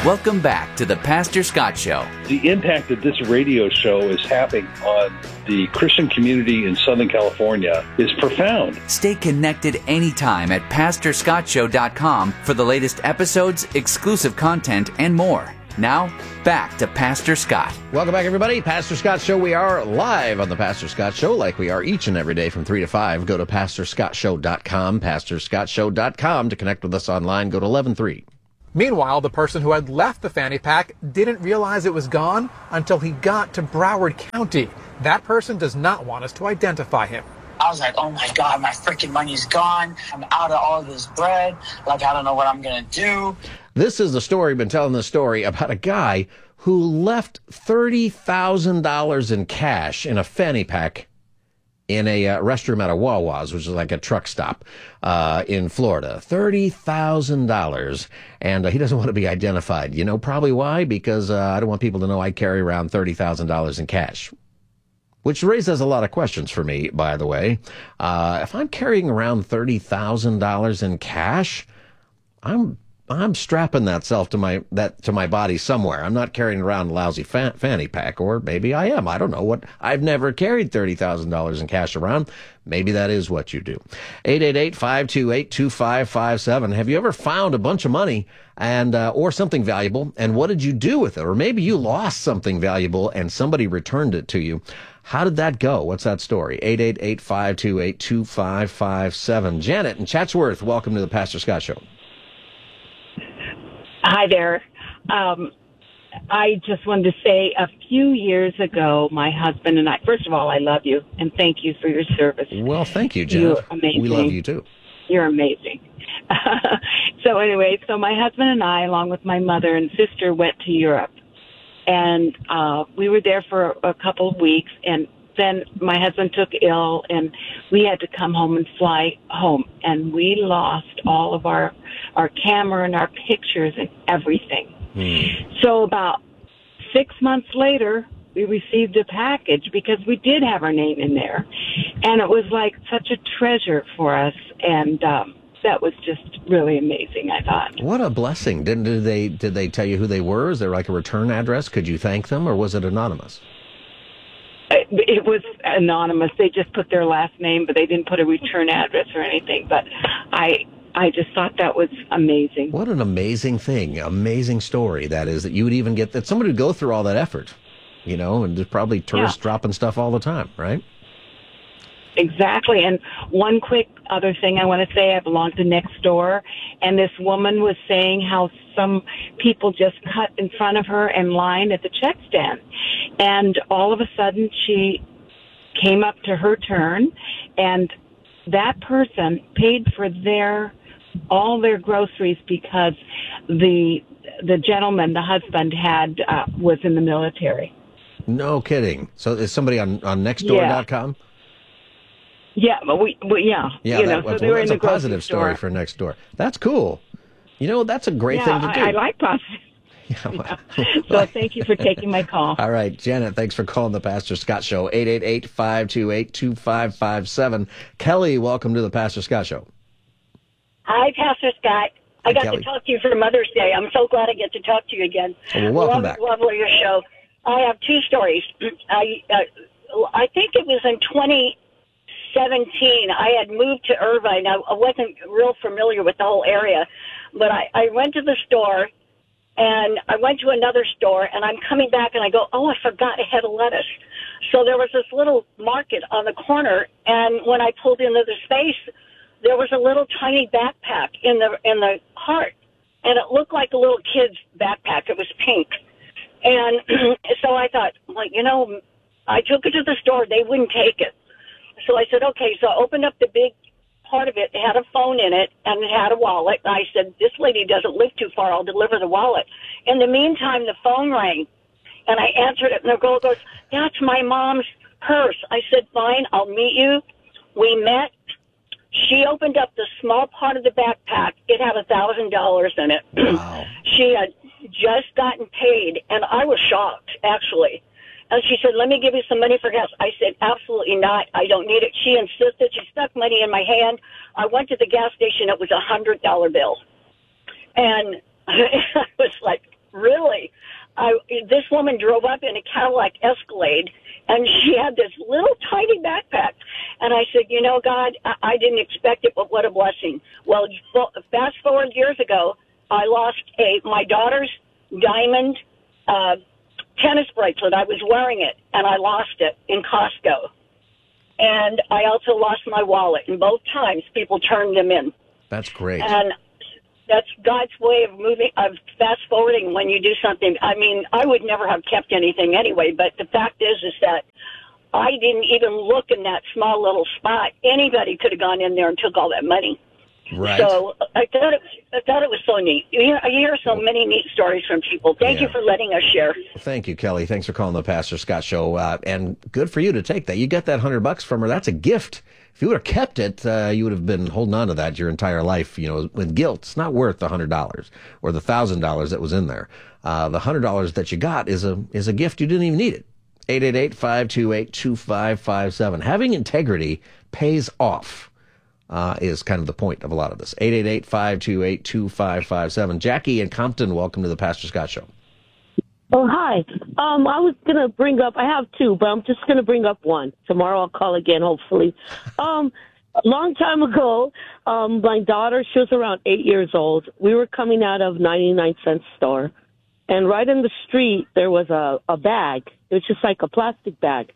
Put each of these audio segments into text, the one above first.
Welcome back to the Pastor Scott Show. The impact that this radio show is having on the Christian community in Southern California is profound. Stay connected anytime at PastorScottShow.com for the latest episodes, exclusive content, and more. Now, back to Pastor Scott. Welcome back, everybody. Pastor Scott Show. We are live on the Pastor Scott Show like we are each and every day from 3 to 5. Go to PastorScottShow.com, PastorScottShow.com to connect with us online. Go to 11.3. Meanwhile, the person who had left the fanny pack didn't realize it was gone until he got to Broward County. That person does not want us to identify him. I was like, oh my God, my freaking money's gone. I'm out of all this bread. Like, I don't know what I'm going to do. This is the story, been telling the story about a guy who left $30,000 in cash in a fanny pack in a restroom at a Wawa's, which is like a truck stop in Florida. $30,000. And he doesn't want to be identified. You know probably why? Because I don't want people to know I carry around $30,000 in cash. Which raises a lot of questions for me, by the way. If I'm carrying around $30,000 in cash, I'm strapping that to my body somewhere. I'm not carrying around a lousy fanny pack, or maybe I am. I don't know what. I've never carried $30,000 in cash around. Maybe that is what you do. 888-528-2557. Have you ever found a bunch of money and or something valuable, and what did you do with it? Or maybe you lost something valuable and somebody returned it to you. How did that go? What's that story? 888-528-2557. Janet in Chatsworth, welcome to the Pastor Scott Show. Hi there. I just wanted to say a few years ago, my husband and I, first of all, I love you and thank you for your service. Well, thank you, Janet. You're amazing. We love you too. You're amazing. So my husband and I, along with my mother and sister, went to Europe. And we were there for a couple of weeks, and then my husband took ill, and we had to come home and fly home. And we lost all of our camera and our pictures and everything. So about 6 months later, we received a package because we did have our name in there. And it was like such a treasure for us. And that was just really amazing, I thought. What a blessing. Did they tell you who they were? Is there like a return address? Could you thank them, or was it anonymous? It was anonymous. They just put their last name, but they didn't put a return address or anything. But I just thought that was amazing. What an amazing thing, amazing story that is, that you would even get, that somebody would go through all that effort, you know, and there's probably tourists dropping stuff all the time, right? Exactly. And one quick other thing I want to say, I belong to Nextdoor, and this woman was saying how some people just cut in front of her in line at the check stand. And all of a sudden she came up to her turn, and that person paid for all their groceries because the gentleman, the husband, was in the military. No kidding. So is somebody on Nextdoor.com? Yeah, but so they were in the a positive story for Nextdoor. That's cool. You know, that's a great thing to do. I like positive. So thank you for taking my call. All right, Janet, thanks for calling the Pastor Scott Show. 888-528-2557. Kelly, welcome to the Pastor Scott Show. Hi, Pastor Scott. I got Kelly. to talk to you for Mother's Day. I'm so glad I get to talk to you again. Well, welcome back. Love your show. I have two stories. I think it was in 2017. I had moved to Irvine. I wasn't real familiar with the whole area, but I went to the store, and I went to another store, and I'm coming back, and I go, oh, I forgot I had a lettuce. So there was this little market on the corner, and when I pulled into the space, there was a little tiny backpack in the cart, and it looked like a little kid's backpack. It was pink. And so I thought, well, I took it to the store. They wouldn't take it. So I said, okay. So I opened up the big part of it. It had a phone in it, and it had a wallet. And I said, this lady doesn't live too far. I'll deliver the wallet. In the meantime, the phone rang, and I answered it, and the girl goes, that's my mom's purse. I said, fine, I'll meet you. We met. She opened up the small part of the backpack. It had $1,000 in it. Wow. She had just gotten paid, and I was shocked, actually. And she said, let me give you some money for gas. I said, absolutely not. I don't need it. She insisted. She stuck money in my hand. I went to the gas station. It was $100 bill. And I was like, Really. This woman drove up in a Cadillac Escalade, and she had this little tiny backpack. And I said, you know, God, I didn't expect it, but what a blessing. Well, fast forward years ago, I lost my daughter's diamond tennis bracelet. I was wearing it, and I lost it in Costco. And I also lost my wallet. And both times, people turned them in. That's great. And that's God's way of fast forwarding when you do something. I mean, I would never have kept anything anyway, but the fact is that I didn't even look in that small little spot. Anybody could have gone in there and took all that money. Right. So I thought it was so neat. You hear so many neat stories from people. Thank you for letting us share. Thank you, Kelly. Thanks for calling the Pastor Scott Show. And good for you to take that. You get that $100 from her. That's a gift. If you would have kept it, you would have been holding on to that your entire life, with guilt. It's not worth the $100 or the $1,000 that was in there. The $100 that you got is a gift. You didn't even need it. 888-528-2557. Having integrity pays off. Is kind of the point of a lot of this. 888-528-2557. Jackie in Compton, welcome to the Pastor Scott Show. Oh, hi. I was going to bring up, I have two, but I'm just going to bring up one. Tomorrow I'll call again, hopefully. A long time ago, my daughter, she was around 8 years old. We were coming out of 99-cent store, and right in the street, there was a bag. It was just like a plastic bag.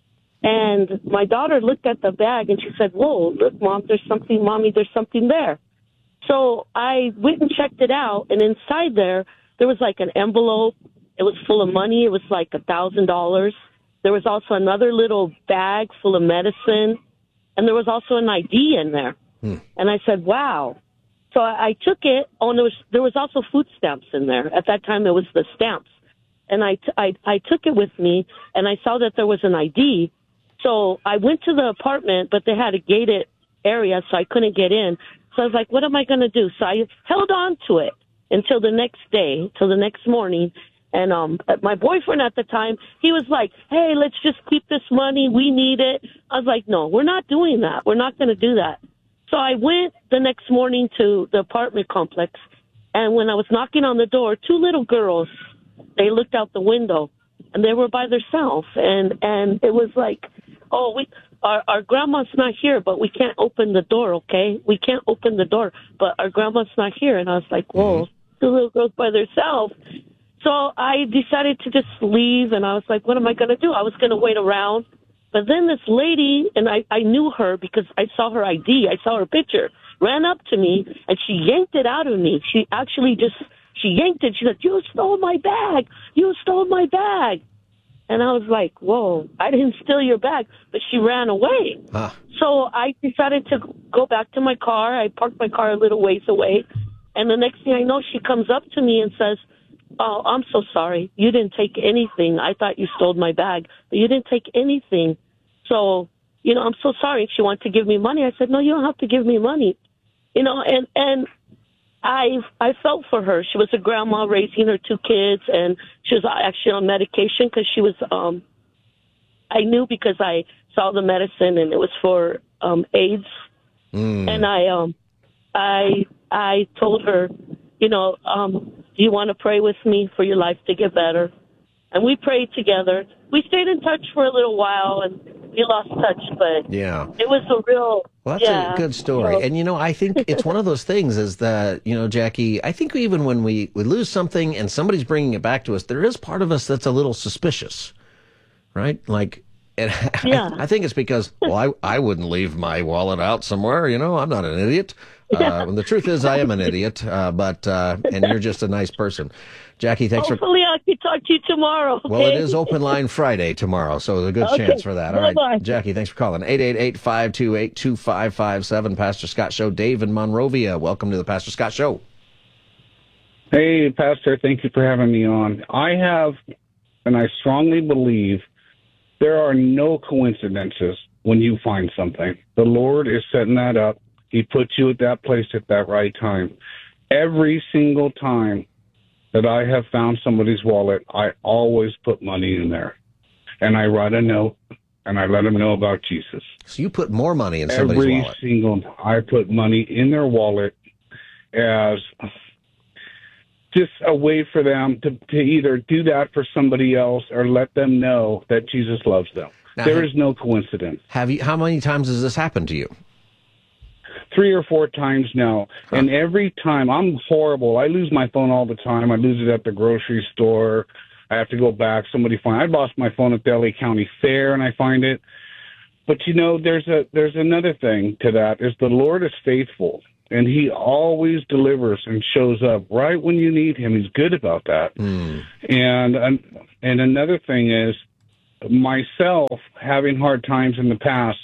And my daughter looked at the bag and she said, whoa, look, Mommy, there's something there. So I went and checked it out, and inside there was like an envelope. It was full of money. It was like $1,000. There was also another little bag full of medicine, and there was also an ID in there. And I said, wow. So I took it. Oh, and there was also food stamps in there. At that time, it was the stamps. And I took it with me, and I saw that there was an ID. So I went to the apartment, but they had a gated area, so I couldn't get in. So I was like, what am I going to do? So I held on to it until the next day, till the next morning. And my boyfriend at the time, he was like, hey, let's just keep this money. We need it. I was like, no, we're not doing that. We're not going to do that. So I went the next morning to the apartment complex, and when I was knocking on the door, two little girls, they looked out the window, and they were by themselves. And it was like, oh, our grandma's not here, but we can't open the door, okay? We can't open the door, but our grandma's not here. And I was like, whoa, two little girls by themselves. So I decided to just leave, and I was like, what am I going to do? I was going to wait around. But then this lady, and I knew her because I saw her ID, I saw her picture, ran up to me, and she yanked it out of me. She actually she yanked it. She said, you stole my bag. You stole my bag. And I was like, whoa, I didn't steal your bag, but she ran away. So I decided to go back to my car. I parked my car a little ways away. And the next thing I know, she comes up to me and says, oh, I'm so sorry. You didn't take anything. I thought you stole my bag, but you didn't take anything. So, I'm so sorry. If she wanted to give me money, I said, no, you don't have to give me money. And I felt for her. She was a grandma raising her two kids, and she was actually on medication because she was, I knew because I saw the medicine, and it was for AIDS. And I told her, do you want to pray with me for your life to get better? And we prayed together. We stayed in touch for a little while, and we lost touch, but it was a real... Well, that's a good story. And, I think it's one of those things is that, Jackie, I think even when we lose something and somebody's bringing it back to us, there is part of us that's a little suspicious, right? Like, I think it's because, I wouldn't leave my wallet out somewhere, I'm not an idiot. The truth is I am an idiot, but and you're just a nice person. Jackie, thanks Hopefully I can talk to you tomorrow. Okay? Well, it is Open Line Friday tomorrow, so there's a good chance for that. All right, Bye-bye. Jackie, thanks for calling. 888-528-2557, Pastor Scott Show. Dave in Monrovia, welcome to the Pastor Scott Show. Hey, Pastor, thank you for having me on. I have, and I strongly believe, there are no coincidences when you find something. The Lord is setting that up. He put you at that place at that right time. Every single time that I have found somebody's wallet, I always put money in there. And I write a note, and I let them know about Jesus. So you put more money in somebody's wallet? I put money in their wallet as just a way for them to either do that for somebody else or let them know that Jesus loves them. Now, there is no coincidence. How many times has this happened to you? 3 or 4 times now. Huh. And every time, I'm horrible. I lose my phone all the time. I lose it at the grocery store. I have to go back. I lost my phone at the LA County Fair, and I find it. But, there's another thing to that, is the Lord is faithful, and he always delivers and shows up right when you need him. He's good about that. And another thing is, myself having hard times in the past,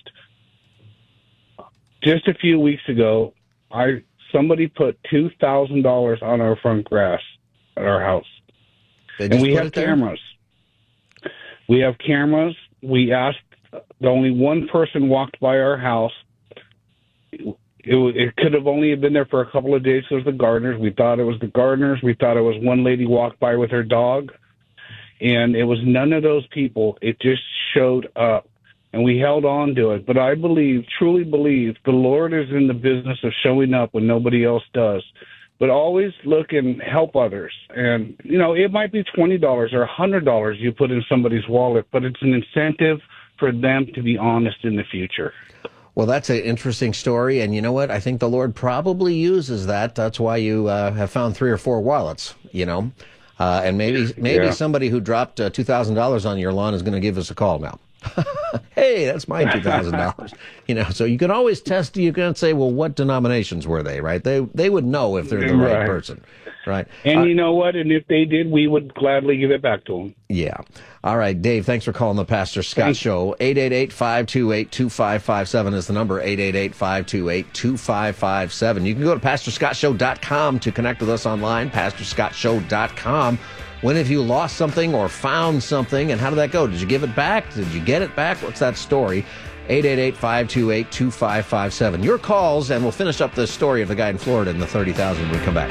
just a few weeks ago, somebody put $2,000 on our front grass at our house. And we have cameras. We have cameras. We asked, only one person walked by our house. It could have only been there for a couple of days. It was the gardeners. We thought it was the gardeners. We thought it was one lady walked by with her dog. And it was none of those people. It just showed up. And we held on to it. But I truly believe, the Lord is in the business of showing up when nobody else does. But always look and help others. And, it might be $20 or $100 you put in somebody's wallet, but it's an incentive for them to be honest in the future. Well, that's an interesting story. And you know what? I think the Lord probably uses that. That's why you have found 3 or 4 wallets, and maybe somebody who dropped $2,000 on your lawn is going to give us a call now. Hey, that's my $2,000. So you can always test. You can say, well, what denominations were they? Right? They would know if they're the right person, right? And you know what? And if they did, we would gladly give it back to them. Yeah. All right, Dave. Thanks for calling the Pastor Scott Show. 888-528-2557 is the number. 888-528-2557. You can go to PastorScottShow.com to connect with us online. PastorScottShow.com. When have you lost something or found something, and how did that go? Did you give it back? Did you get it back? What's that story? 888-528-2557. Your calls, and we'll finish up the story of the guy in Florida in the 30,000 when we come back.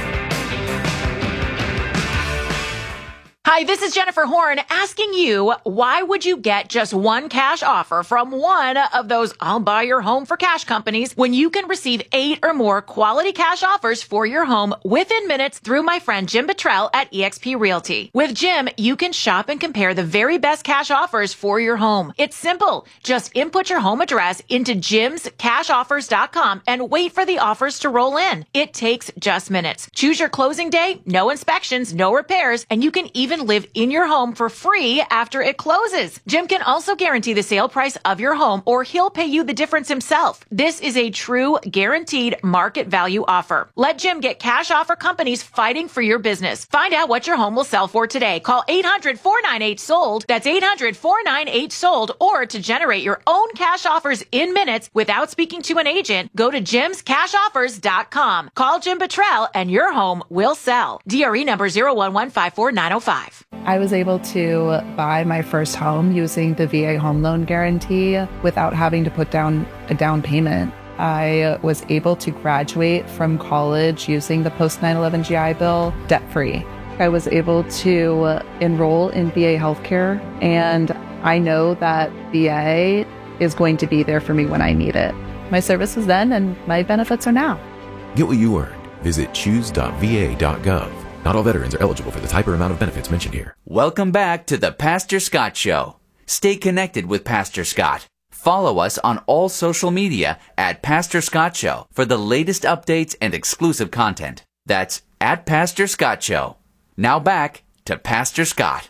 Hi, this is Jennifer Horn asking you, why would you get just one cash offer from one of those I'll buy your home for cash companies when you can receive 8 or more quality cash offers for your home within minutes through my friend Jim Buttrell at eXp Realty. With Jim, you can shop and compare the very best cash offers for your home. It's simple. Just input your home address into jimscashoffers.com and wait for the offers to roll in. It takes just minutes. Choose your closing day, no inspections, no repairs, and you can even live in your home for free after it closes. Jim can also guarantee the sale price of your home, or he'll pay you the difference himself. This is a true guaranteed market value offer. Let Jim get cash offer companies fighting for your business. Find out what your home will sell for today. Call 800-498-SOLD. That's 800-498-SOLD. Or to generate your own cash offers in minutes without speaking to an agent, go to jimscashoffers.com. Call Jim Buttrell and your home will sell. DRE number 01154-905. I was able to buy my first home using the VA home loan guarantee without having to put down a down payment. I was able to graduate from college using the post 9/11 GI Bill debt-free. I was able to enroll in VA healthcare, and I know that VA is going to be there for me when I need it. My service was then, and my benefits are now. Get what you earned. Visit choose.va.gov. Not all veterans are eligible for the type or amount of benefits mentioned here. Welcome back to the Pastor Scott Show. Stay connected with Pastor Scott. Follow us on all social media at Pastor Scott Show for the latest updates and exclusive content. That's at Pastor Scott Show. Now back to Pastor Scott.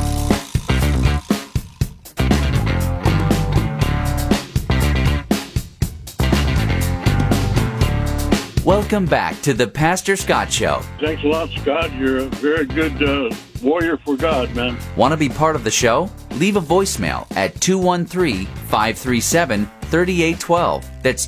Welcome back to the Pastor Scott Show. Thanks a lot, Scott. You're a very good warrior for God, man. Want to be part of the show? Leave a voicemail at 213-537-3812. That's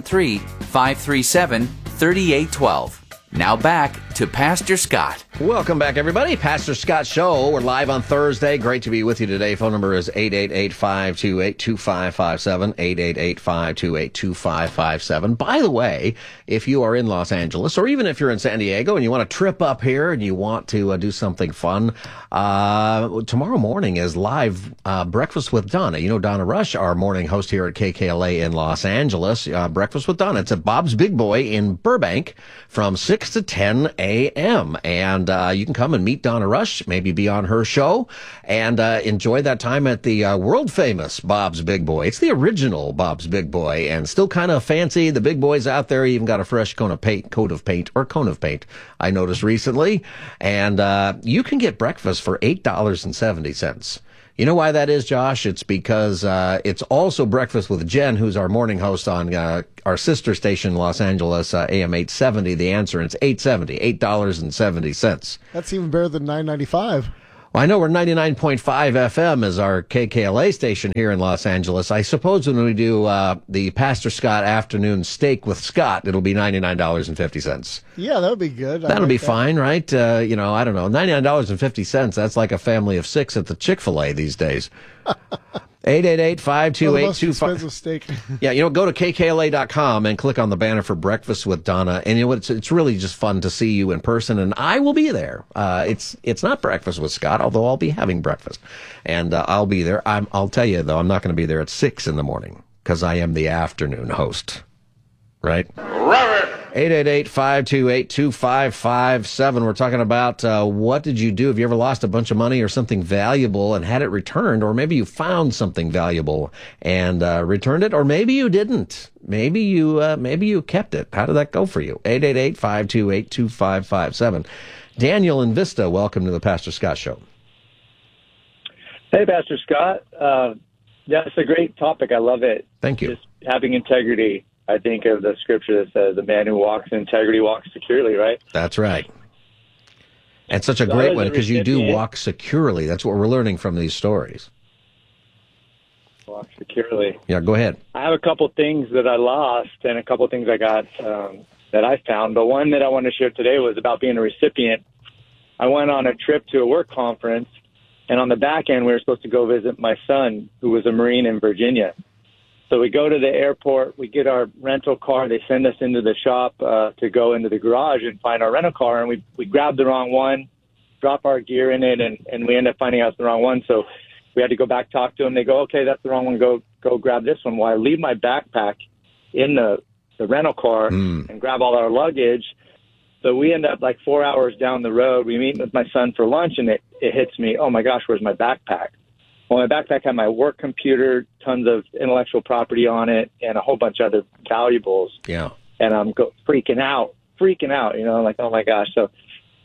213-537-3812. Now back to Pastor Scott. Welcome back, everybody. Pastor Scott Show. We're live on Thursday. Great to be with you today. Phone number is 888-528-2557, 888-528-2557. By the way, if you are in Los Angeles, or even if you're in San Diego and you want to trip up here and you want to do something fun, tomorrow morning is live Breakfast with Donna. You know Donna Rush, our morning host here at KKLA in Los Angeles. Breakfast with Donna. It's at Bob's Big Boy in Burbank from 6 to 10 a.m. And you can come and meet Donna Rush, maybe be on her show, and enjoy that time at the world-famous Bob's Big Boy. It's the original Bob's Big Boy, and still kind of fancy. The big boys out there even got a fresh cone of paint, I noticed recently. And you can get breakfast for $8.70. You know why that is, Josh? It's because it's also Breakfast with Jen, who's our morning host on our sister station in Los Angeles, AM 870. The Answer, and it's $8.70. That's even better than $9.95. Well, I know we're 99.5 FM is our KKLA station here in Los Angeles. I suppose when we do the Pastor Scott Afternoon Steak with Scott, it'll be $99.50. Yeah, that would be good. That'll be fine, right? I don't know. $99.50, that's like a family of 6 at the Chick-fil-A these days. 888-528-25. Steak. Yeah, go to kkla.com and click on the banner for Breakfast with Donna. And you know what? It's really just fun to see you in person, and I will be there. It's not Breakfast with Scott, although I'll be having breakfast, and I'll be there. I'll tell you though, I'm not going to be there at 6 in the morning because I am the afternoon host. Right? 888-528-2557. We're talking about what did you do? Have you ever lost a bunch of money or something valuable and had it returned? Or maybe you found something valuable and returned it, or maybe you didn't. Maybe you kept it. How did that go for you? 888-528-2557. Daniel in Vista, welcome to the Pastor Scott Show. Hey, Pastor Scott. Yeah, it's a great topic. I love it. Thank you. Just having integrity. I think of the scripture that says the man who walks in integrity walks securely, right? That's right. And such a great one because you do walk securely. That's what we're learning from these stories. Walk securely. Yeah, go ahead. I have a couple things that I lost and a couple things I got that I found. But one that I want to share today was about being a recipient. I went on a trip to a work conference, and on the back end, we were supposed to go visit my son, who was a Marine in Virginia. So we go to the airport, we get our rental car, they send us into the shop to go into the garage and find our rental car, and we grab the wrong one, drop our gear in it, and we end up finding out it's the wrong one. So we had to go back, talk to them. They go, okay, that's the wrong one, go grab this one. Well, I leave my backpack in the rental car and grab all our luggage. So we end up like 4 hours down the road. We meet with my son for lunch, and it hits me, oh my gosh, where's my backpack? Well, my backpack had my work computer, tons of intellectual property on it, and a whole bunch of other valuables. Yeah. And I'm freaking out, like, oh my gosh. So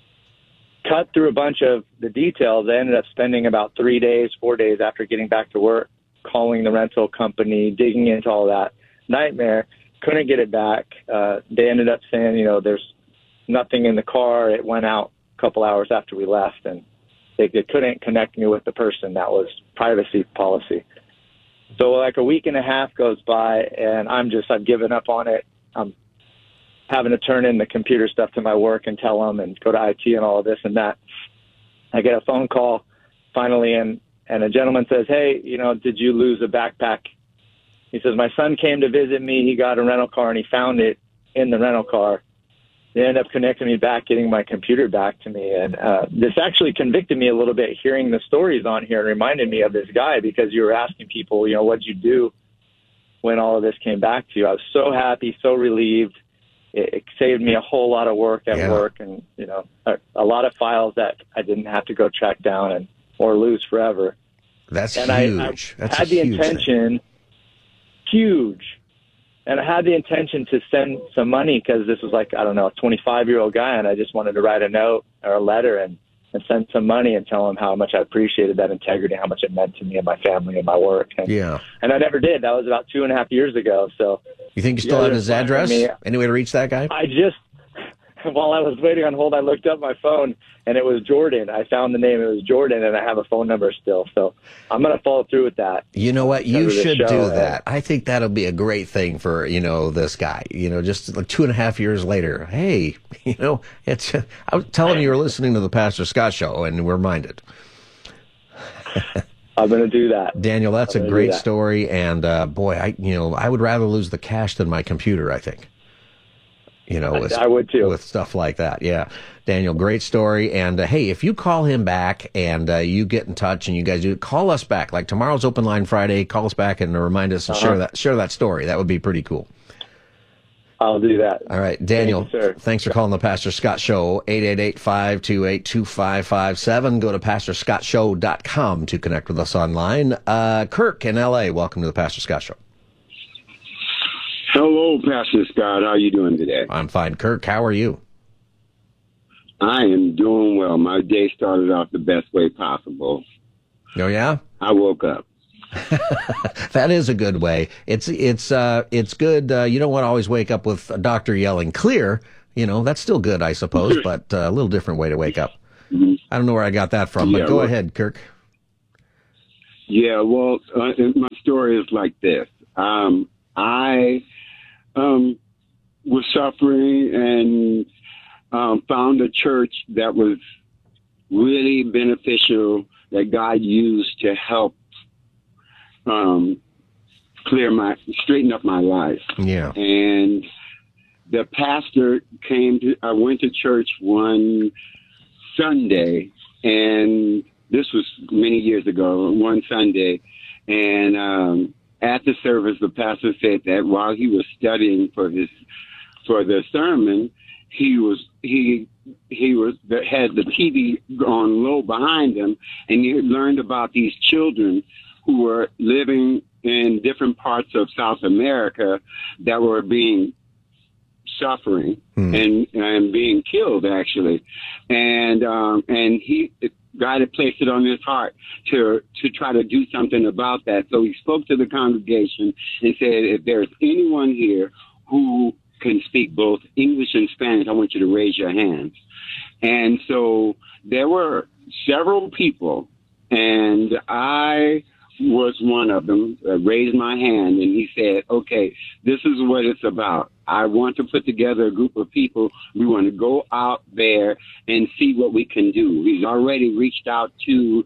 cut through a bunch of the details. I ended up spending about 4 days after getting back to work, calling the rental company, digging into all that. Nightmare. Couldn't get it back. They ended up saying, there's nothing in the car. It went out a couple hours after we left, and they couldn't connect me with the person. That was privacy policy. So like a week and a half goes by, and I've given up on it. I'm having to turn in the computer stuff to my work and tell them and go to IT and all of this and that. I get a phone call finally, and a gentleman says, hey, did you lose a backpack? He says, my son came to visit me. He got a rental car, and he found it in the rental car. They ended up connecting me back, getting my computer back to me. And this actually convicted me a little bit, hearing the stories on here, and reminded me of this guy, because you were asking people, what'd you do when all of this came back to you? I was so happy, so relieved. It saved me a whole lot of work at work, and, a lot of files that I didn't have to go track down or lose forever. That's and huge. I had the intention, huge. And I had the intention to send some money, because this was like, I don't know, a 25-year-old guy, and I just wanted to write a note or a letter and send some money and tell him how much I appreciated that integrity, how much it meant to me and my family and my work. And I never did. That was about 2.5 years ago. So you think you still have his address? Any way to reach that guy? While I was waiting on hold, I looked up my phone, and it was Jordan. I found the name. It was Jordan, and I have a phone number still. So I'm going to follow through with that. You know what? You should do that. I think that'll be a great thing for, this guy. Just like 2.5 years later. Hey, it's. I was telling you were listening to the Pastor Scott Show, and we're reminded. I'm going to do that. Daniel, that's a great story. And boy, I would rather lose the cash than my computer, I think. I would too. With stuff like that. Yeah. Daniel, great story. And hey, if you call him back and you get in touch and you guys do, call us back. Like tomorrow's Open Line Friday, call us back and remind us and share that story. That would be pretty cool. I'll do that. All right, Daniel, Thank you, sir. thanks for calling the Pastor Scott Show, 888-528-2557. Go to pastorscottshow.com to connect with us online. Kirk in L.A., welcome to the Pastor Scott Show. Hello, Pastor Scott. How are you doing today? I'm fine. Kirk, how are you? I am doing well. My day started off the best way possible. Oh, yeah? I woke up. That is a good way. It's good. You don't want to always wake up with a doctor yelling clear. That's still good, I suppose, but a little different way to wake up. Mm-hmm. I don't know where I got that from, but go ahead, Kirk. Yeah, well, my story is like this. I was suffering and found a church that was really beneficial that God used to help straighten up my life. Yeah. And the pastor I went to church one Sunday, and this was many years ago, one Sunday, and at the service, the pastor said that while he was studying for the sermon, he had the TV on low behind him, and he had learned about these children who were living in different parts of South America that were suffering and being killed, actually. And God had placed it on his heart to try to do something about that. So he spoke to the congregation and said, if there's anyone here who can speak both English and Spanish, I want you to raise your hands. And so there were several people, and I was one of them, raised my hand, and he said, okay, this is what it's about. I want to put together a group of people. We want to go out there and see what we can do. He's already reached out to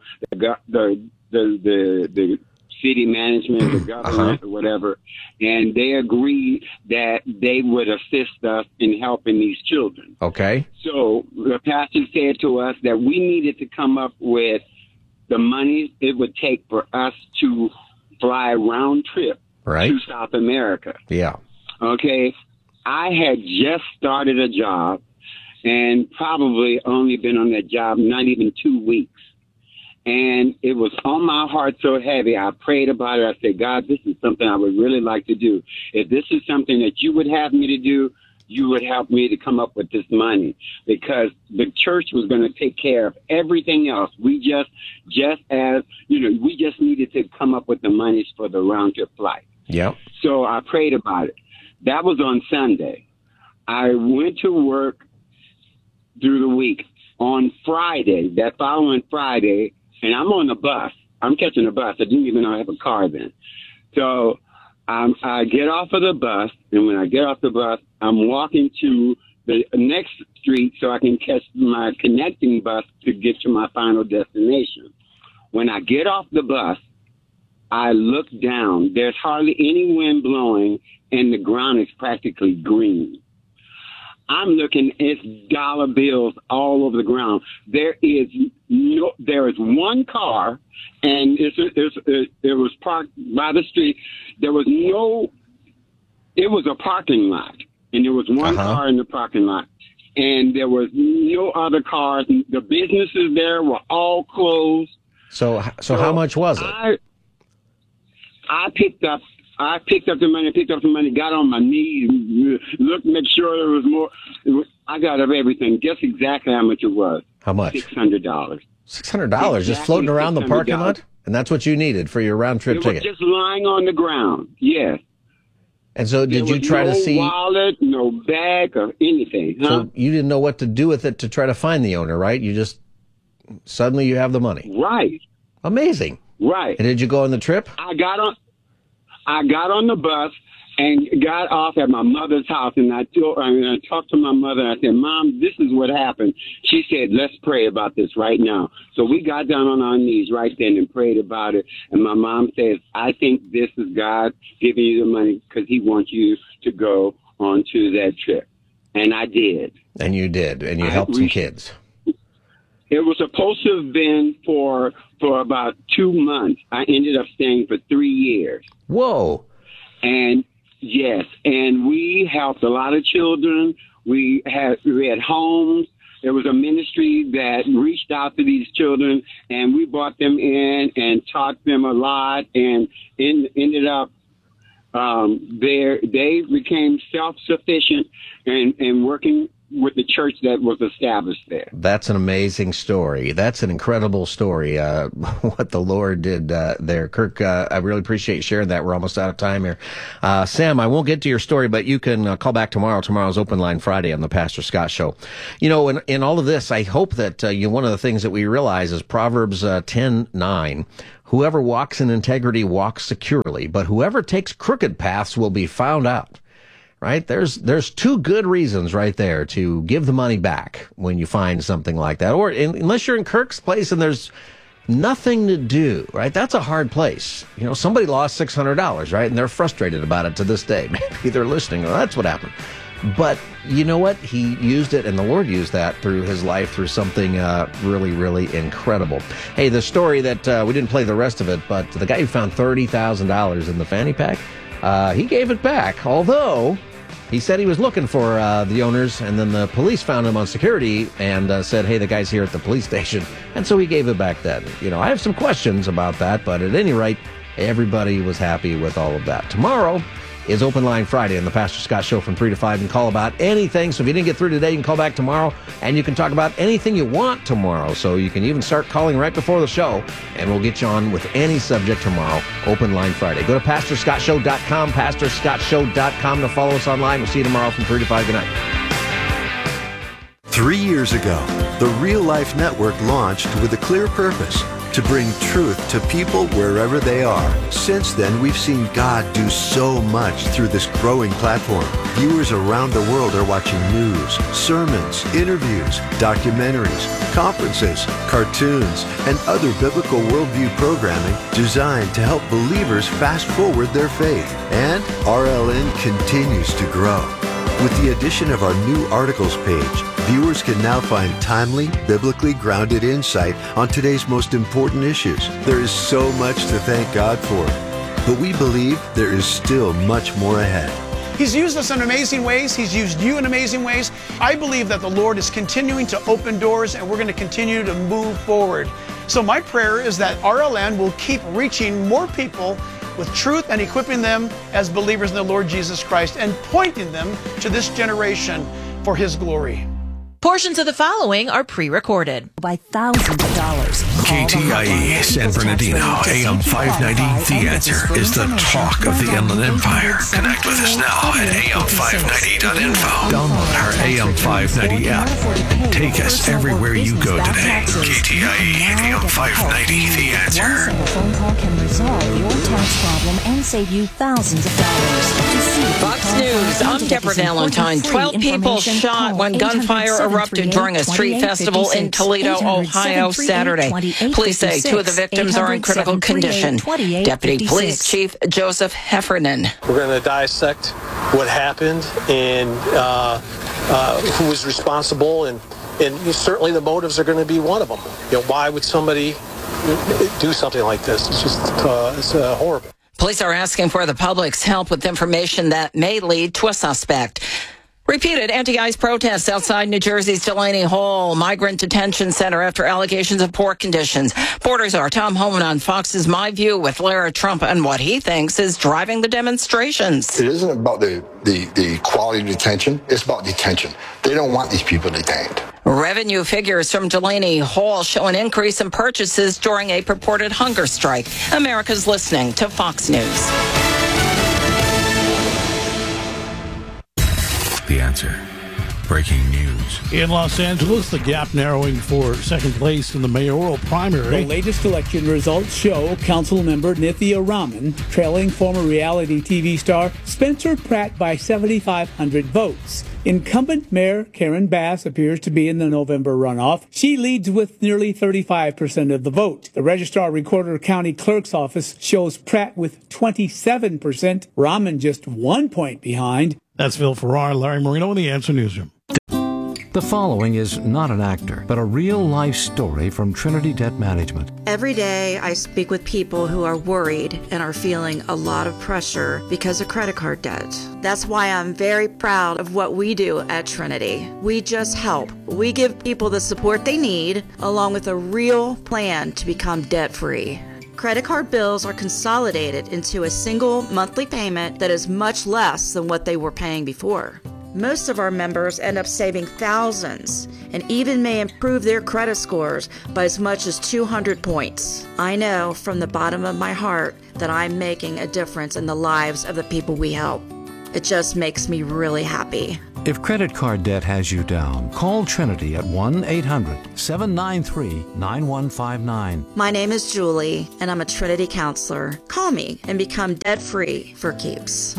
the city management, the government, or whatever, and they agreed that they would assist us in helping these children. Okay. So the pastor said to us that we needed to come up with the money it would take for us to fly a round trip to South America. Yeah. Okay. I had just started a job and probably only been on that job not even 2 weeks. And it was on my heart so heavy. I prayed about it. I said, God, this is something I would really like to do. If this is something that you would have me to do, you would help me to come up with this money, because the church was going to take care of everything else. We just needed to come up with the monies for the round trip flight. Yeah. So I prayed about it. That was on Sunday. I went to work through the week. On Friday, that following Friday, and I'm on the bus. I'm catching a bus. I didn't even know I have a car then. So I get off of the bus, and when I get off the bus, I'm walking to the next street so I can catch my connecting bus to get to my final destination. When I get off the bus, I look down. There's hardly any wind blowing, and the ground is practically green. I'm looking at dollar bills all over the ground. There is one car, and it was parked by the street. It was a parking lot, and there was one car in the parking lot, and there was no other cars. The businesses there were all closed. So how much was it? I picked up the money, got on my knees, looked, make sure there was more. I got up everything. Guess exactly how much it was. How much? $600. $600, just floating around the parking lot? And that's what you needed for your round trip ticket? It was just lying on the ground, yes. And so did you try to see... no wallet, no bag, or anything, huh? So you didn't know what to do with it to try to find the owner, right? You just... Suddenly you have the money. Right. Amazing. Right. And did you go on the trip? I got on the bus and got off at my mother's house, and I talked to my mother, and I said, Mom, this is what happened. She said, let's pray about this right now. So we got down on our knees right then and prayed about it, and my mom says, I think this is God giving you the money because he wants you to go on to that trip. And I did. And you did, and you helped some kids. It was supposed to have been for about 2 months. I ended up staying for 3 years. Whoa. And Yes, and we helped a lot of children. We had homes. There was a ministry that reached out to these children, and we brought them in and taught them a lot, and ended up they became self-sufficient and working with the church that was established there. That's an amazing story. That's an incredible story, what the Lord did there. Kirk, I really appreciate you sharing that. We're almost out of time here. Sam, I won't get to your story, but you can call back tomorrow. Tomorrow's Open Line Friday on the Pastor Scott Show. You know, in all of this, I hope that one of the things that we realize is Proverbs 10:9. Whoever walks in integrity walks securely, but whoever takes crooked paths will be found out. Right? There's two good reasons right there to give the money back when you find something like that. Or unless you're in Kirk's place and there's nothing to do, right? That's a hard place. You know, somebody lost $600, right? And they're frustrated about it to this day. Maybe they're listening. Well, that's what happened. But you know what? He used it, and the Lord used that through his life, through something really, really incredible. Hey, the story that we didn't play the rest of it, but the guy who found $30,000 in the fanny pack, he gave it back, although he said he was looking for the owners, and then the police found him on security and said, hey, the guy's here at the police station. And so he gave it back then. You know, I have some questions about that, but at any rate, everybody was happy with all of that. Tomorrow is Open Line Friday on the Pastor Scott Show from 3 to 5. You can call about anything. So if you didn't get through today, you can call back tomorrow, and you can talk about anything you want tomorrow. So you can even start calling right before the show, and we'll get you on with any subject tomorrow. Open Line Friday. Go to PastorScottShow.com, PastorScottShow.com to follow us online. We'll see you tomorrow from 3 to 5. Good night. 3 years ago, the Real Life Network launched with a clear purpose: to bring truth to people wherever they are. Since then, we've seen God do so much through this growing platform. Viewers around the world are watching news, sermons, interviews, documentaries, conferences, cartoons, and other biblical worldview programming designed to help believers fast forward their faith. And RLN continues to grow. With the addition of our new articles page, viewers can now find timely, biblically grounded insight on today's most important issues. There is so much to thank God for, but we believe there is still much more ahead. He's used us in amazing ways. He's used you in amazing ways. I believe that the Lord is continuing to open doors, and we're going to continue to move forward. So my prayer is that RLN will keep reaching more people with truth and equipping them as believers in the Lord Jesus Christ and pointing them to this generation for His glory. Portions of the following are pre-recorded. By thousands of dollars. KTIE San Bernardino, AM 590, The Answer is the talk of the Inland Empire. Connect with us now at am590.info. Download our AM 590 app. Take us everywhere you go today. KTIE, AM 590, The Answer. One simple phone call can resolve your tax problem and save you thousands of dollars. Fox News, I'm Deborah Valentine. 12 people shot when gunfire erupted during a street festival in Toledo, Ohio, Saturday. Police say two of the victims are in critical condition. Deputy Police Chief Joseph Heffernan. We're going to dissect what happened and who was responsible, and certainly the motives are going to be one of them. You know, why would somebody do something like this? It's just it's horrible. Police are asking for the public's help with information that may lead to a suspect. Repeated anti-ICE protests outside New Jersey's Delaney Hall Migrant Detention Center after allegations of poor conditions. Reporters are Tom Homan on Fox's My View with Lara Trump and what he thinks is driving the demonstrations. It isn't about the quality of detention. It's about detention. They don't want these people detained. Revenue figures from Delaney Hall show an increase in purchases during a purported hunger strike. America's listening to Fox News. The Answer. Breaking news. In Los Angeles, the gap narrowing for second place in the mayoral primary. The latest election results show Councilmember Nithya Raman trailing former reality TV star Spencer Pratt by 7,500 votes. Incumbent Mayor Karen Bass appears to be in the November runoff. She leads with nearly 35% of the vote. The Registrar Recorder County Clerk's Office shows Pratt with 27%, Raman just 1 point behind. That's Phil Farrar, Larry Marino in the Answer Newsroom. The following is not an actor, but a real-life story from Trinity Debt Management. Every day I speak with people who are worried and are feeling a lot of pressure because of credit card debt. That's why I'm very proud of what we do at Trinity. We just help. We give people the support they need, along with a real plan to become debt-free. Credit card bills are consolidated into a single monthly payment that is much less than what they were paying before. Most of our members end up saving thousands and even may improve their credit scores by as much as 200 points. I know from the bottom of my heart that I'm making a difference in the lives of the people we help. It just makes me really happy. If credit card debt has you down, call Trinity at 1-800-793-9159. My name is Julie, and I'm a Trinity counselor. Call me and become debt-free for keeps.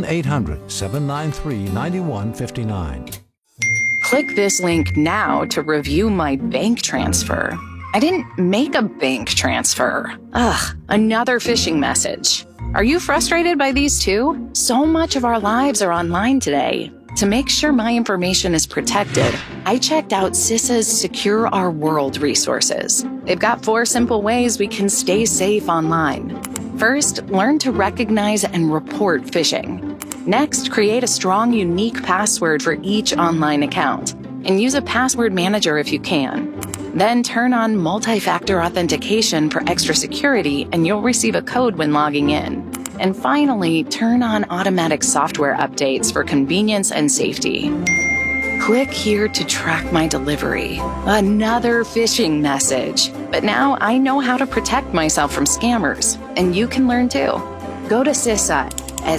1-800-793-9159. Click this link now to review my bank transfer. I didn't make a bank transfer. Ugh, another phishing message. Are you frustrated by these too? So much of our lives are online today. To make sure my information is protected, I checked out CISA's Secure Our World resources. They've got 4 simple ways we can stay safe online. First, learn to recognize and report phishing. Next, create a strong, unique password for each online account, and use a password manager if you can. Then turn on multi-factor authentication for extra security, and you'll receive a code when logging in. And finally, turn on automatic software updates for convenience and safety. Click here to track my delivery. Another phishing message. But now I know how to protect myself from scammers, and you can learn too. Go to CISA at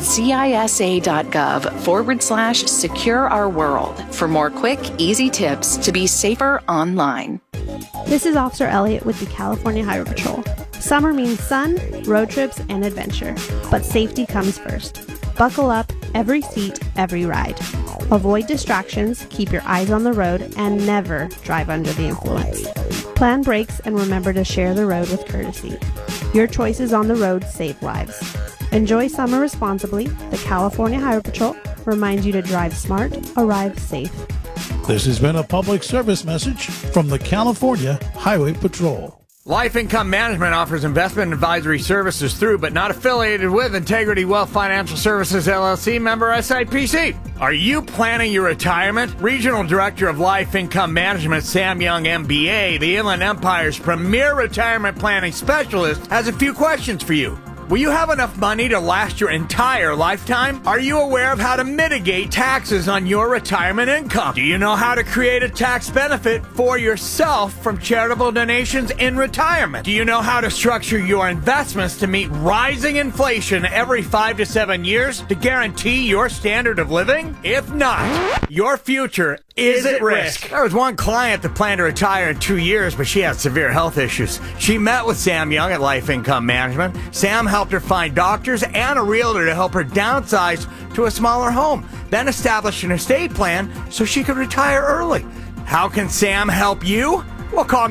cisa.gov/Secure Our World for more quick, easy tips to be safer online. This is Officer Elliott with the California Highway Patrol. Summer means sun, road trips, and adventure, but safety comes first. Buckle up, every seat, every ride. Avoid distractions, keep your eyes on the road, and never drive under the influence. Plan brakes and remember to share the road with courtesy. Your choices on the road save lives. Enjoy summer responsibly. The California Highway Patrol reminds you to drive smart, arrive safe. This has been a public service message from the California Highway Patrol. Life Income Management offers investment advisory services through, but not affiliated with, Integrity Wealth Financial Services, LLC, member SIPC. Are you planning your retirement? Regional Director of Life Income Management, Sam Young, MBA, the Inland Empire's premier retirement planning specialist, has a few questions for you. Will you have enough money to last your entire lifetime? Are you aware of how to mitigate taxes on your retirement income? Do you know how to create a tax benefit for yourself from charitable donations in retirement? Do you know how to structure your investments to meet rising inflation every 5 to 7 years to guarantee your standard of living? If not, your future is at risk. There was one client that planned to retire in 2 years, but she had severe health issues. She met with Sam Young at Life Income Management. Sam helped her find doctors and a realtor to help her downsize to a smaller home, then establish an estate plan so she could retire early. How can Sam help you? Well, call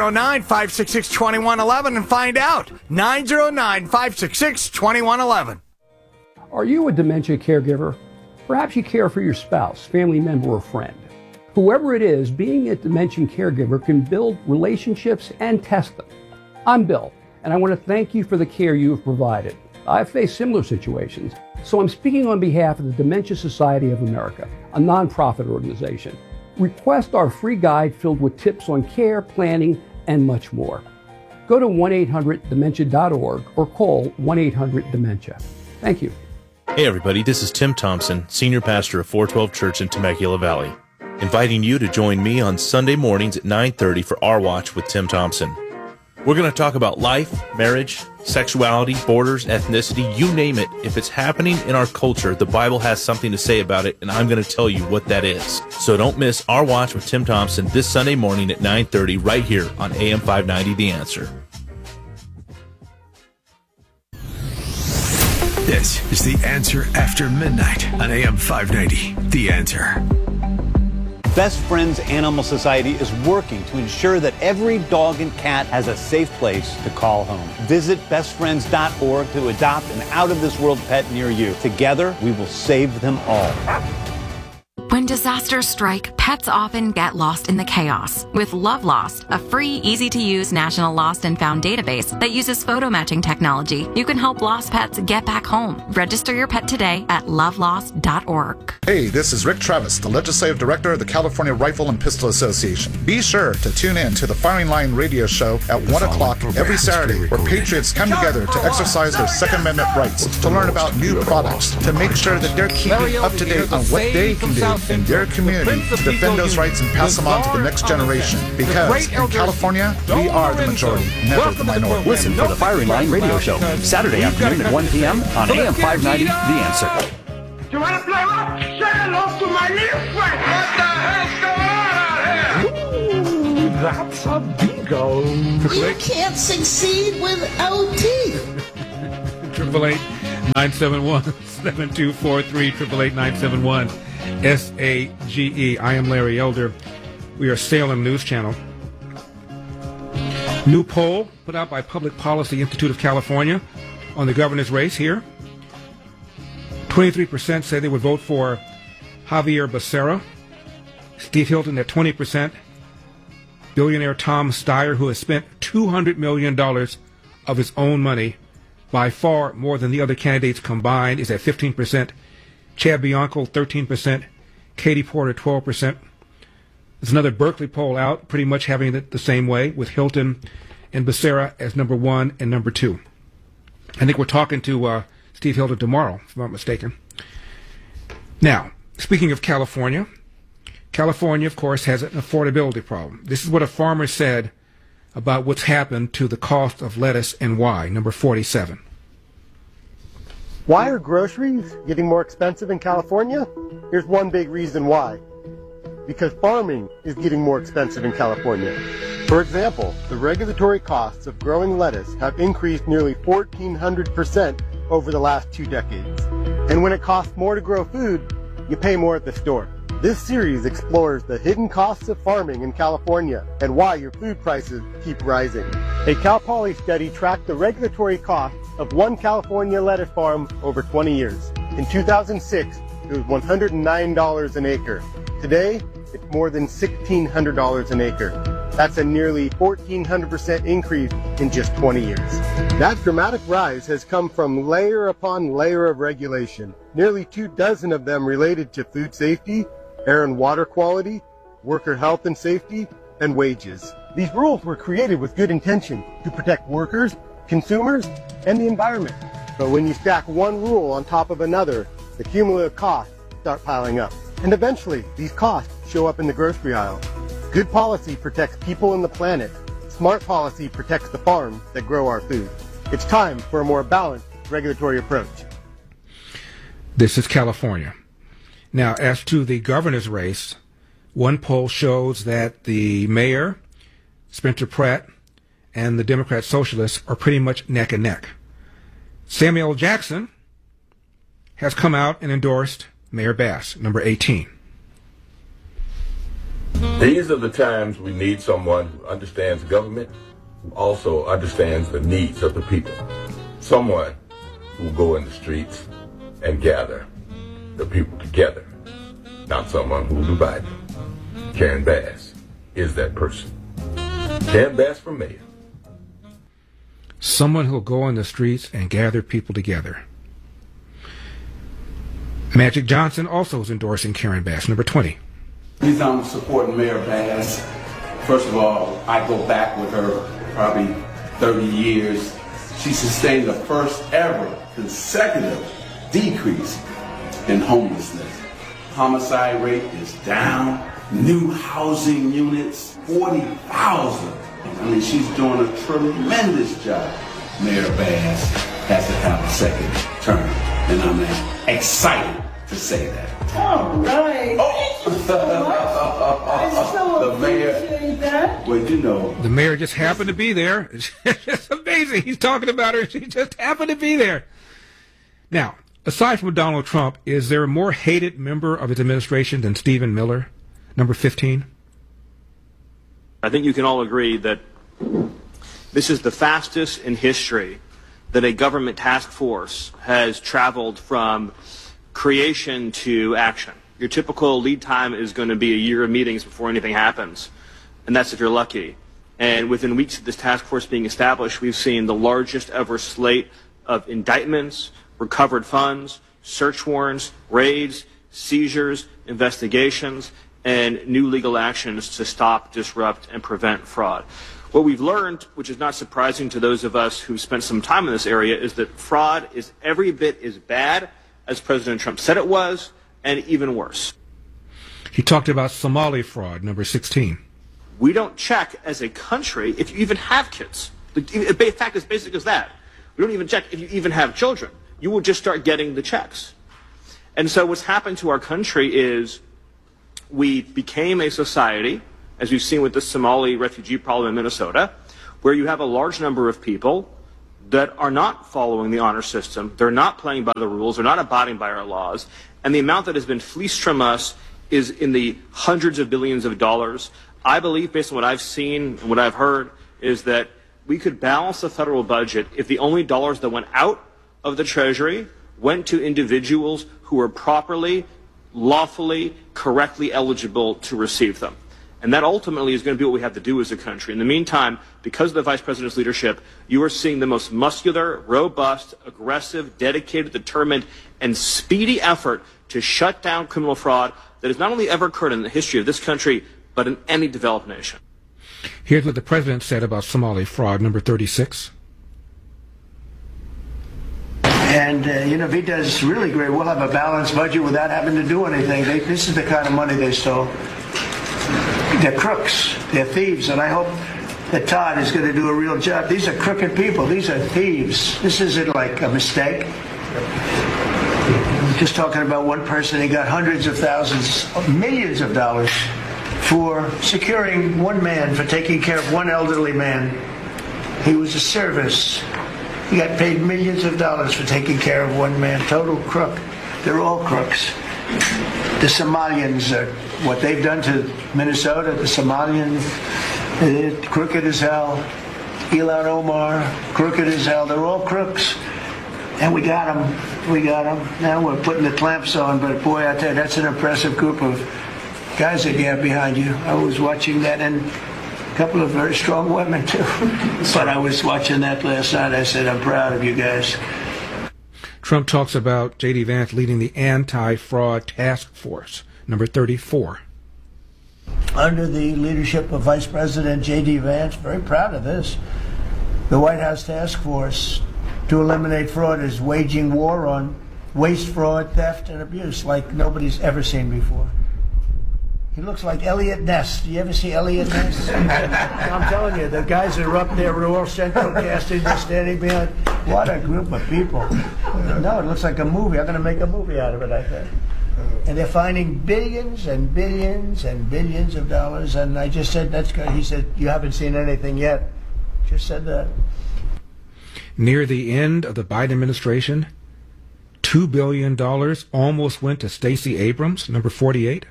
909-566-2111 and find out. 909-566-2111. Are you a dementia caregiver? Perhaps you care for your spouse, family member, or friend. Whoever it is, being a dementia caregiver can build relationships and test them. I'm Bill, and I want to thank you for the care you have provided. I've faced similar situations, so I'm speaking on behalf of the Dementia Society of America, a nonprofit organization. Request our free guide filled with tips on care, planning, and much more. Go to 1-800-DEMENTIA.org or call 1-800-DEMENTIA. Thank you. Hey everybody, this is Tim Thompson, Senior Pastor of 412 Church in Temecula Valley, inviting you to join me on Sunday mornings at 9:30 for Our Watch with Tim Thompson. We're going to talk about life, marriage, sexuality, borders, ethnicity, you name it. If it's happening in our culture, the Bible has something to say about it, and I'm going to tell you what that is. So don't miss Our Watch with Tim Thompson this Sunday morning at 9:30 right here on AM 590 The Answer. This is The Answer After Midnight on AM 590. The Answer. Best Friends Animal Society is working to ensure that every dog and cat has a safe place to call home. Visit bestfriends.org to adopt an out-of-this-world pet near you. Together, we will save them all. When When disasters strike, pets often get lost in the chaos. With Love Lost, a free, easy-to-use national lost and found database that uses photo matching technology, you can help lost pets get back home. Register your pet today at lovelost.org. Hey, this is Rick Travis, the Legislative Director of the California Rifle and Pistol Association. Be sure to tune in to the Firing Line radio show at 1 o'clock every Saturday, where patriots come together to exercise their Second Amendment rights, to learn about new products, to make sure that they're keeping up to date on what they can do in their community to defend those rights and pass them on to the next generation. Because in California, we are the majority, never the minority. Listen for the Firing Line radio show, Saturday afternoon at 1 p.m. on AM 590, The Answer. You want to play rock? Say hello to my little friend. What the hell's going on out here? Ooh, that's a bingo. You can't succeed without teeth. 888-971-7243, 888-971-SAGE. I am Larry Elder. We are Salem News Channel. New poll put out by Public Policy Institute of California on the governor's race here. 23% say they would vote for Javier Becerra. Steve Hilton at 20%. Billionaire Tom Steyer, who has spent $200 million of his own money, by far more than the other candidates combined, is at 15%. Chad Bianco, 13%. Katie Porter, 12%. There's another Berkeley poll out, pretty much having it the same way, with Hilton and Becerra as number 1 and number 2. I think we're talking to Steve Hilton tomorrow, if I'm not mistaken. Now, speaking of California, California, of course, has an affordability problem. This is what a farmer said about what's happened to the cost of lettuce and why. Number 47. Why are groceries getting more expensive in California? Here's one big reason why. Because farming is getting more expensive in California. For example, the regulatory costs of growing lettuce have increased nearly 1,400% over the last 2 decades. And when it costs more to grow food, you pay more at the store. This series explores the hidden costs of farming in California and why your food prices keep rising. A Cal Poly study tracked the regulatory costs of one California lettuce farm over 20 years. In 2006, it was $109 an acre. Today, it's more than $1,600 an acre. That's a nearly 1,400% increase in just 20 years. That dramatic rise has come from layer upon layer of regulation, nearly 24 of them related to food safety, air and water quality, worker health and safety, and wages. These rules were created with good intention to protect workers, consumers, and the environment. But when you stack one rule on top of another, the cumulative costs start piling up. And eventually, these costs show up in the grocery aisle. Good policy protects people and the planet. Smart policy protects the farms that grow our food. It's time for a more balanced regulatory approach. This is California. Now, as to the governor's race, one poll shows that the mayor, Spencer Pratt, and the Democrat Socialists are pretty much neck and neck. Samuel Jackson has come out and endorsed Mayor Bass, number 18. These are the times we need someone who understands government, who also understands the needs of the people. Someone who will go in the streets and gather the people together, not someone who will divide them. Karen Bass is that person. Karen Bass for mayor. Someone who will go in the streets and gather people together. Magic Johnson also is endorsing Karen Bass, number 20. The reason I'm supporting Mayor Bass, first of all, I go back with her probably 30 years. She sustained the first ever consecutive decrease in homelessness. Homicide rate is down. New housing units, 40,000. I mean, she's doing a tremendous job. Mayor Bass has to have a second term, and I'm excited to say that. All right. The mayor, well, you know. The mayor just happened to be there. It's amazing. He's talking about her. She just happened to be there. Now, aside from Donald Trump, is there a more hated member of his administration than Stephen Miller, number 15? I think you can all agree that this is the fastest in history that a government task force has traveled from creation to action. Your typical lead time is going to be a year of meetings before anything happens, and that's if you're lucky. And within weeks of this task force being established, we've seen the largest ever slate of indictments, recovered funds, search warrants, raids, seizures, investigations, and new legal actions to stop, disrupt, and prevent fraud. What we've learned, which is not surprising to those of us who've spent some time in this area, is that fraud is every bit as bad as President Trump said it was, and even worse. He talked about Somali fraud, number 16. We don't check as a country if you even have kids. The fact is basic as that. We don't even check if you even have children. You will just start getting the checks. And so what's happened to our country is we became a society, as we've seen with the Somali refugee problem in Minnesota, where you have a large number of people that are not following the honor system. They're not playing by the rules. They're not abiding by our laws. And the amount that has been fleeced from us is in the hundreds of billions of dollars. I believe, based on what I've seen and what I've heard, is that we could balance the federal budget if the only dollars that went out of the Treasury went to individuals who were properly, lawfully, correctly eligible to receive them. And that ultimately is going to be what we have to do as a country. In the meantime, because of the Vice President's leadership, you are seeing the most muscular, robust, aggressive, dedicated, determined, and speedy effort to shut down criminal fraud that has not only ever occurred in the history of this country, but in any developed nation. Here's what the President said about Somali fraud, number 36. And, Vita is really great. We'll have a balanced budget without having to do anything. This is the kind of money they stole. They're crooks. They're thieves. And I hope that Todd is going to do a real job. These are crooked people. These are thieves. This isn't like a mistake. I'm just talking about one person. He got hundreds of thousands, millions of dollars for securing one man, for taking care of one elderly man. He was a service. He got paid millions of dollars for taking care of one man. Total crook. They're all crooks. The Somalians, what they've done to Minnesota, the Somalians, they're crooked as hell. Ilhan Omar, crooked as hell. They're all crooks. And we got them. We got them. Now we're putting the clamps on, but boy, I tell you, that's an impressive group of guys that you have behind you. I was watching that, and a couple of very strong women, too. But I was watching that last night. I said, I'm proud of you guys. Trump talks about J.D. Vance leading the anti-fraud task force, number 34. Under the leadership of Vice President J.D. Vance, very proud of this, the White House task force to eliminate fraud is waging war on waste, fraud, theft, and abuse like nobody's ever seen before. He looks like Elliot Ness. Do you ever see Elliot Ness? I'm telling you, the guys that are up there with all Central Casting just standing behind. What a group of people. No, it looks like a movie. I'm going to make a movie out of it, I think. And they're finding billions and billions and billions of dollars. And I just said, that's good. He said, you haven't seen anything yet. Just said that. Near the end of the Biden administration, $2 billion almost went to Stacey Abrams, number 48.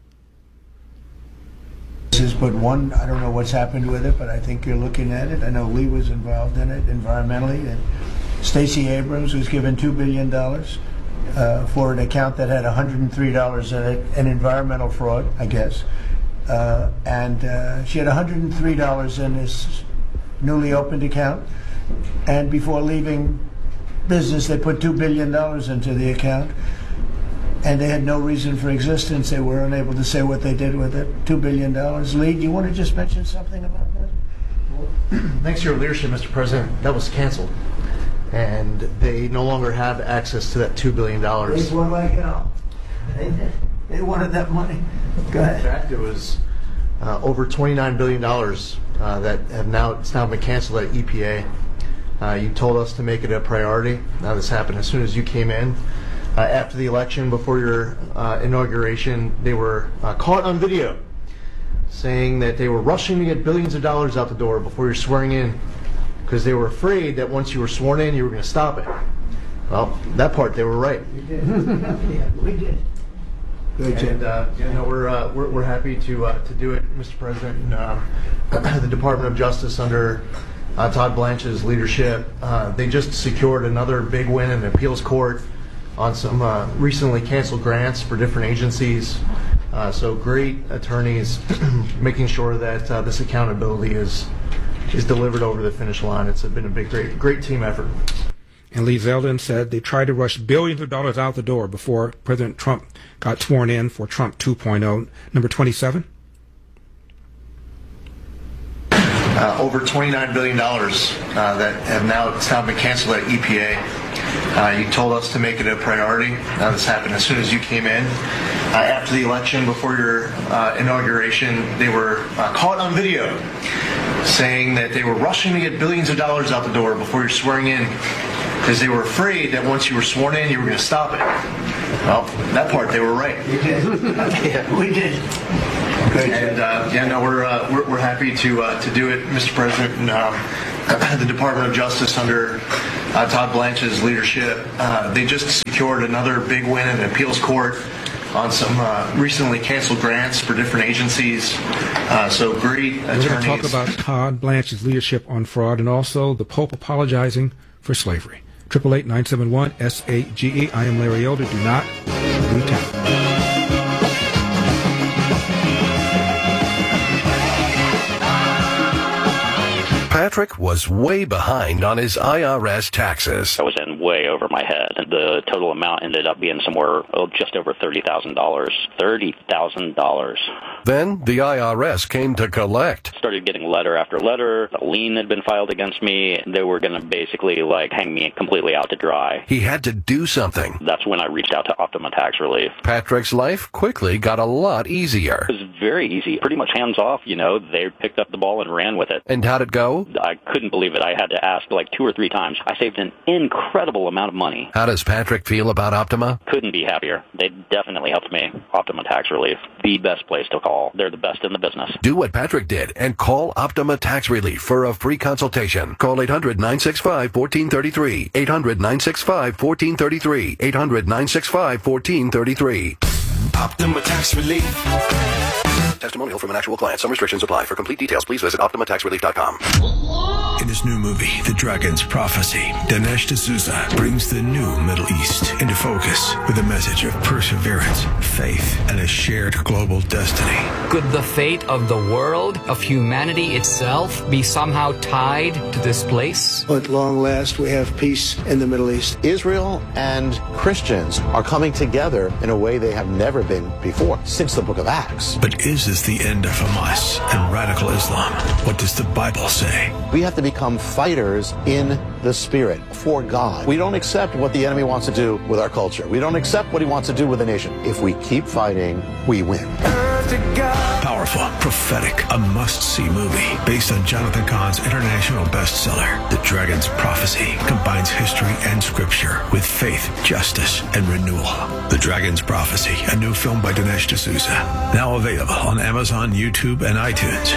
This is but one. I don't know what's happened with it, but I think you're looking at it. I know Lee was involved in it environmentally. And Stacey Abrams was given $2 billion for an account that had $103 in it, an environmental fraud, I guess. And she had $103 in this newly opened account. And before leaving business, they put $2 billion into the account. And they had no reason for existence. They were unable to say what they did with it. $2 billion. Lee, do you want to just mention something about that? Thanks to your leadership, Mr. President, that was canceled. And they no longer have access to that $2 billion. They were like hell. They wanted that money. Go ahead. In fact, it was over $29 billion that it's now been canceled at EPA. You told us to make it a priority. Now this happened as soon as you came in. After the election, before your inauguration, they were caught on video saying that they were rushing to get billions of dollars out the door before you're swearing in because they were afraid that once you were sworn in, you were going to stop it. Well, that part, they were right. We did. Yeah, we did. Good job. And we're happy to do it, Mr. President. The Department of Justice under Todd Blanche's leadership, they just secured another big win in the appeals court. on some recently canceled grants for different agencies. So great attorneys making sure that this accountability is delivered over the finish line. It's been a great team effort. And Lee Zeldin said they tried to rush billions of dollars out the door before President Trump got sworn in for Trump 2.0. Number 27. Over $29 billion that have now been canceled at EPA. You told us to make it a priority. This happened as soon as you came in. After the election, before your inauguration, they were caught on video saying that they were rushing to get billions of dollars out the door before you're swearing in because they were afraid that once you were sworn in, you were going to stop it. Well, that part they were right. We did. Yeah, we did. And we're happy to do it, Mr. President. And the Department of Justice under Todd Blanche's leadership, they just secured another big win in the appeals court on some recently canceled grants for different agencies. So great attorneys. We're going to talk about Todd Blanche's leadership on fraud and also the Pope apologizing for slavery. 888-971-SAGE. I am Larry Elder. Do not retap. Patrick was way behind on his IRS taxes. I was in way over my head. The total amount ended up being somewhere just over $30,000. $30,000. Then the IRS came to collect. Started getting letter after letter. A lien had been filed against me. They were going to basically hang me completely out to dry. He had to do something. That's when I reached out to Optima Tax Relief. Patrick's life quickly got a lot easier. It was very easy. Pretty much hands off, They picked up the ball and ran with it. And how'd it go? I couldn't believe it. I had to ask 2 or 3 times. I saved an incredible amount of money. How does Patrick feel about Optima? Couldn't be happier. They definitely helped me. Optima Tax Relief. The best place to call. They're the best in the business. Do what Patrick did and call Optima Tax Relief for a free consultation. Call 800-965-1433. 800-965-1433. 800-965-1433. Optima Tax Relief. Testimonial from an actual client. Some restrictions apply. For complete details, please visit OptimaTaxRelief.com. In his new movie, The Dragon's Prophecy, Dinesh D'Souza brings the new Middle East into focus with a message of perseverance, faith, and a shared global destiny. Could the fate of the world, of humanity itself, be somehow tied to this place? At long last, we have peace in the Middle East. Israel and Christians are coming together in a way they have never been before, since the book of Acts. But is this the end of Hamas and radical Islam? What does the Bible say? We have to become fighters in the spirit for God. We don't accept what the enemy wants to do with our culture. We don't accept what he wants to do with the nation. If we keep fighting, we win. Powerful, prophetic, a must-see movie based on Jonathan Cahn's international bestseller. The Dragon's Prophecy combines history and scripture with faith, justice, and renewal. The Dragon's Prophecy, a new film by Dinesh D'Souza. Now available on Amazon, YouTube, and iTunes.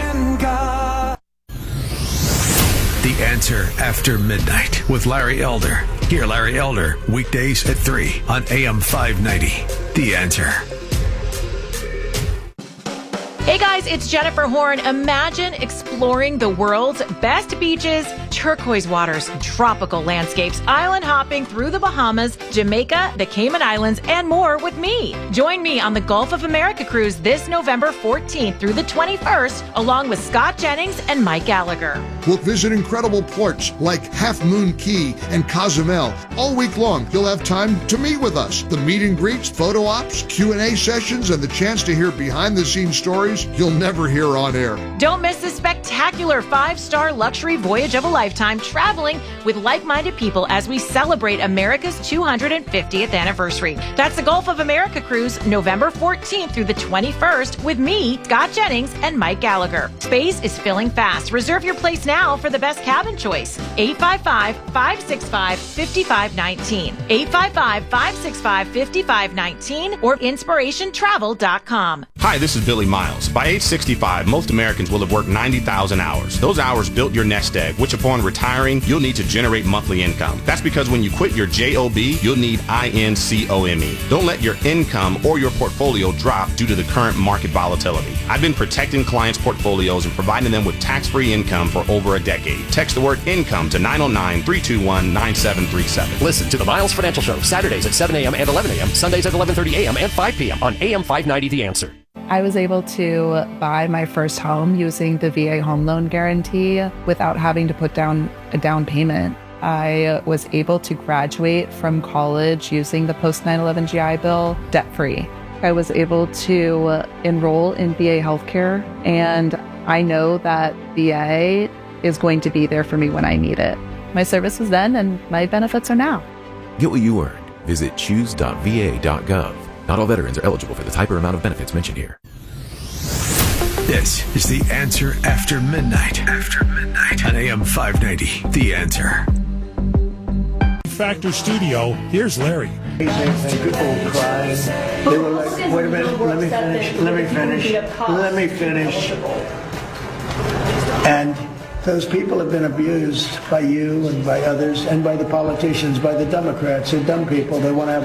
The Answer After Midnight with Larry Elder. Hear Larry Elder weekdays at 3 on AM 590. The Answer. Hey guys, it's Jennifer Horn. Imagine exploring the world's best beaches, turquoise waters, tropical landscapes, island hopping through the Bahamas, Jamaica, the Cayman Islands, and more with me. Join me on the Gulf of America cruise this November 14th through the 21st, along with Scott Jennings and Mike Gallagher. We'll visit incredible ports like Half Moon Key and Cozumel. All week long, you'll have time to meet with us. The meet and greets, photo ops, Q&A sessions, and the chance to hear behind-the-scenes stories you'll never hear on air. Don't miss this spectacular 5-star luxury voyage of a lifetime, traveling with like-minded people as we celebrate America's 250th anniversary. That's the Gulf of America cruise, November 14th through the 21st, with me, Scott Jennings, and Mike Gallagher. Space is filling fast. Reserve your place now for the best cabin choice. 855-565-5519. 855-565-5519 or inspirationtravel.com. Hi, this is Billy Miles. By age 65, most Americans will have worked 90,000 hours. Those hours built your nest egg, which upon on retiring, you'll need to generate monthly income. That's because when you quit your JOB, you'll need INCOME. Don't let your income or your portfolio drop due to the current market volatility. I've been protecting clients' portfolios and providing them with tax-free income for over a decade. Text the word income to 909-321-9737. Listen to the Miles Financial Show, Saturdays at 7 a.m. and 11 a.m., Sundays at 11:30 a.m. and 5 p.m. on AM 590 The Answer. I was able to buy my first home using the VA home loan guarantee without having to put down a down payment. I was able to graduate from college using the post 9/11 GI Bill debt-free. I was able to enroll in VA healthcare, and I know that VA is going to be there for me when I need it. My service was then, and my benefits are now. Get what you earned. Visit choose.va.gov. Not all veterans are eligible for the type or amount of benefits mentioned here. This is The Answer After Midnight. After midnight. On AM 590, The Answer. Factor Studio, here's Larry. People crying. They were like, wait a minute, let me finish. And those people have been abused by you and by others and by the politicians, by the Democrats. They're dumb people. They want to have